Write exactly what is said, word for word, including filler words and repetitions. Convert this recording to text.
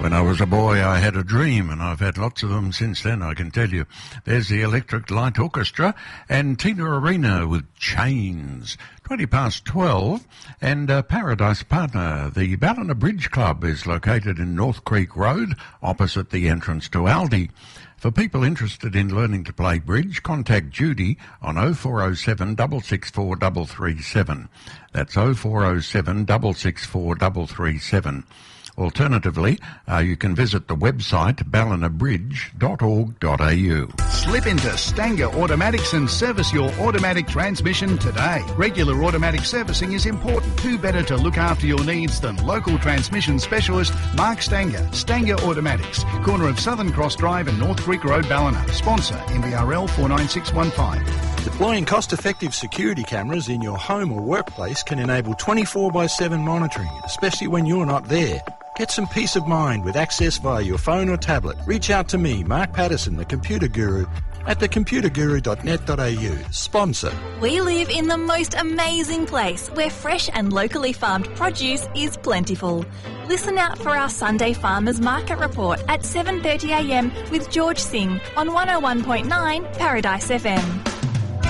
When I was a boy, I had a dream, and I've had lots of them since then, I can tell you. There's the Electric Light Orchestra and Tina Arena with Chains. twenty past twelve, and uh, Paradise Partner. The Ballina Bridge Club is located in North Creek Road, opposite the entrance to Aldi. For people interested in learning to play bridge, contact Judy on oh four oh seven, six six four, three three seven. That's oh four oh seven, six six four, three three seven. Alternatively, uh, you can visit the website ballina bridge dot org dot a u. Slip into Stanger Automatics and service your automatic transmission today. Regular automatic servicing is important. Who better to look after your needs than local transmission specialist Mark Stanger? Stanger Automatics, corner of Southern Cross Drive and North Creek Road, Ballina. Sponsor M B R L four nine six one five. Deploying cost-effective security cameras in your home or workplace can enable twenty-four by seven monitoring, especially when you're not there. Get some peace of mind with access via your phone or tablet. Reach out to me, Mark Patterson, the Computer Guru, at the computer guru dot net dot a u. Sponsor. We live in the most amazing place where fresh and locally farmed produce is plentiful. Listen out for our Sunday Farmers Market Report at seven thirty a m with George Singh on one oh one point nine Paradise F M.